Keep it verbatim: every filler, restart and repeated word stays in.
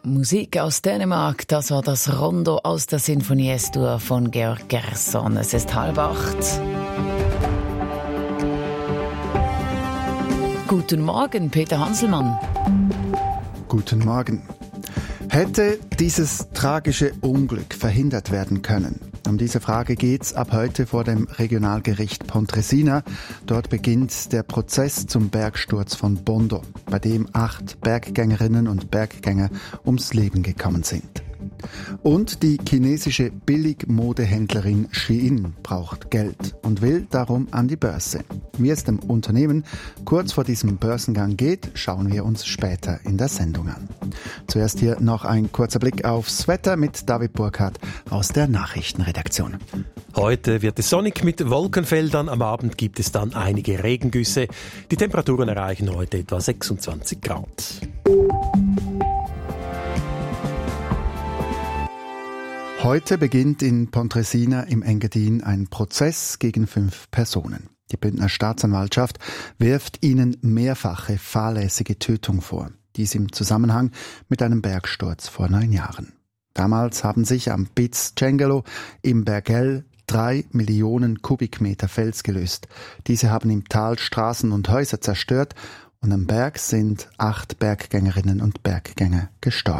Musik aus Dänemark, das war das Rondo aus der Sinfonie S-Dur von Georg Gerson. Es ist halb acht. Guten Morgen, Peter Hanselmann. Guten Morgen. Hätte dieses tragische Unglück verhindert werden können? Um diese Frage geht's ab heute vor dem Regionalgericht Pontresina. Dort beginnt der Prozess zum Bergsturz von Bondo, bei dem acht Berggängerinnen und Berggänger ums Leben gekommen sind. Und die chinesische Billigmodehändlerin Shein braucht Geld und will darum an die Börse. Wie es dem Unternehmen kurz vor diesem Börsengang geht, schauen wir uns später in der Sendung an. Zuerst hier noch ein kurzer Blick aufs Wetter mit David Burkhardt aus der Nachrichtenredaktion. Heute wird es sonnig mit Wolkenfeldern, am Abend gibt es dann einige Regengüsse. Die Temperaturen erreichen heute etwa sechsundzwanzig Grad. Heute beginnt in Pontresina im Engadin ein Prozess gegen fünf Personen. Die Bündner Staatsanwaltschaft wirft ihnen mehrfache fahrlässige Tötung vor. Dies im Zusammenhang mit einem Bergsturz vor neun Jahren. Damals haben sich am Piz Cengelo im Bergell drei Millionen Kubikmeter Fels gelöst. Diese haben im Tal Straßen und Häuser zerstört und am Berg sind acht Berggängerinnen und Berggänger gestorben.